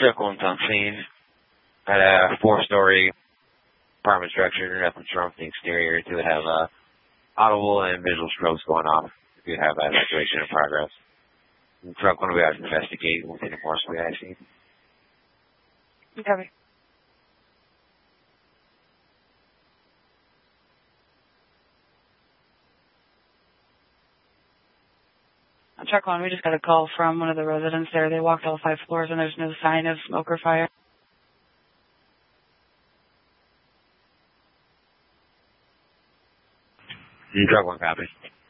Truck one's on scene at a 4-story apartment structure. Nothing's wrong with the exterior. It would have audible and visual strobes going off. If you have that situation in progress. The truck one will be out to investigate within the course of the scene. Okay. Truck one, we just got a call from one of the residents there. They walked all 5 floors and there's no sign of smoke or fire. Truck one, copy.